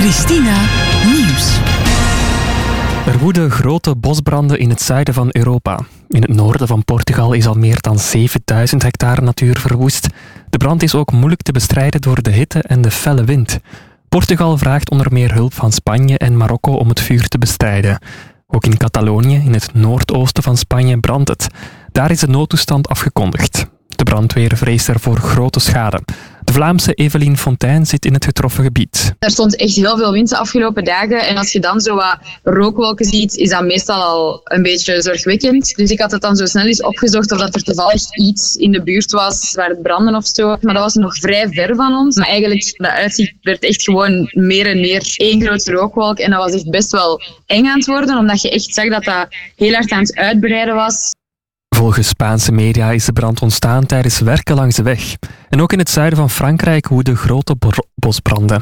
Christina Nieuws. Er woeden grote bosbranden in het zuiden van Europa. In het noorden van Portugal is al meer dan 7000 hectare natuur verwoest. De brand is ook moeilijk te bestrijden door de hitte en de felle wind. Portugal vraagt onder meer hulp van Spanje en Marokko om het vuur te bestrijden. Ook in Catalonië, in het noordoosten van Spanje, brandt het. Daar is de noodtoestand afgekondigd. De brandweer vreest ervoor grote schade. De Vlaamse Evelien Fontijn zit in het getroffen gebied. Er stond echt heel veel wind de afgelopen dagen. En als je dan zo wat rookwolken ziet, is dat meestal al een beetje zorgwekkend. Dus ik had het dan zo snel eens opgezocht of dat er toevallig iets in de buurt was waar het brandde of zo. Maar dat was nog vrij ver van ons. Maar eigenlijk, de uitzicht werd echt gewoon meer en meer één grote rookwolk. En dat was echt best wel eng aan het worden, omdat je echt zag dat dat heel hard aan het uitbreiden was. Volgens Spaanse media is de brand ontstaan tijdens werken langs de weg. En ook in het zuiden van Frankrijk woeden grote bosbranden.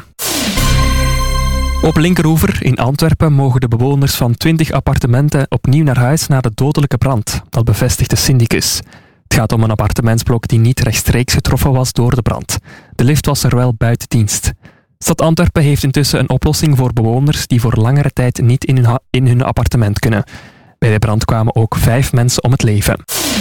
Op Linkeroever in Antwerpen mogen de bewoners van 20 appartementen opnieuw naar huis na de dodelijke brand. Dat bevestigt de syndicus. Het gaat om een appartementsblok die niet rechtstreeks getroffen was door de brand. De lift was er wel buiten dienst. Stad Antwerpen heeft intussen een oplossing voor bewoners die voor langere tijd niet in hun appartement kunnen. Bij de brand kwamen ook 5 mensen om het leven.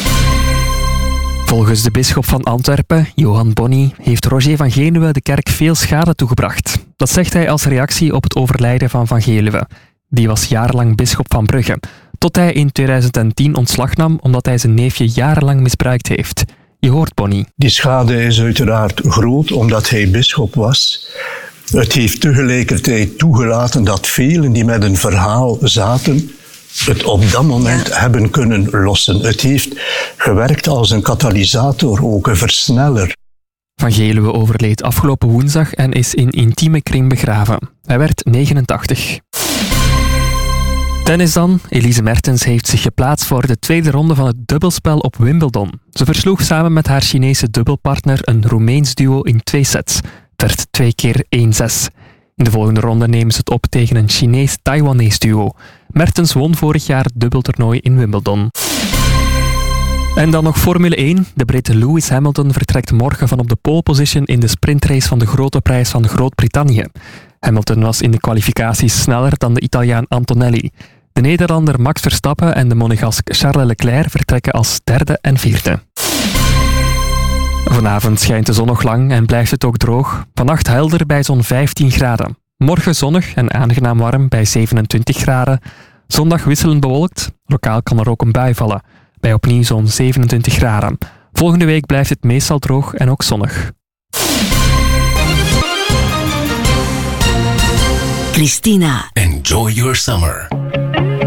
Volgens de bisschop van Antwerpen, Johan Bonny, heeft Roger van Genuwe de kerk veel schade toegebracht. Dat zegt hij als reactie op het overlijden van Van Genuwe. Die was jarenlang bisschop van Brugge, tot hij in 2010 ontslag nam omdat hij zijn neefje jarenlang misbruikt heeft. Je hoort Bonny. Die schade is uiteraard groot omdat hij bisschop was. Het heeft tegelijkertijd toegelaten dat velen die met een verhaal zaten het op dat moment hebben kunnen lossen. Het heeft gewerkt als een katalysator, ook een versneller. Van Geluwe overleed afgelopen woensdag en is in intieme kring begraven. Hij werd 89. Tennis dan. Elise Mertens heeft zich geplaatst voor de tweede ronde van het dubbelspel op Wimbledon. Ze versloeg samen met haar Chinese dubbelpartner een Roemeens duo in 2 sets. Het werd 2 keer 1-6. In de volgende ronde nemen ze het op tegen een Chinees-Taiwanees duo. Mertens won vorig jaar het dubbeltoernooi in Wimbledon. En dan nog Formule 1. De Brit Lewis Hamilton vertrekt morgen van op de pole position in de sprintrace van de Grote Prijs van Groot-Brittannië. Hamilton was in de kwalificaties sneller dan de Italiaan Antonelli. De Nederlander Max Verstappen en de Monegask Charles Leclerc vertrekken als 3e en 4e. Vanavond schijnt de zon nog lang en blijft het ook droog. Vannacht helder bij zo'n 15 graden. Morgen zonnig en aangenaam warm bij 27 graden. Zondag wisselend bewolkt. Lokaal kan er ook een bui vallen. Bij opnieuw zo'n 27 graden. Volgende week blijft het meestal droog en ook zonnig. Christina. Enjoy your summer.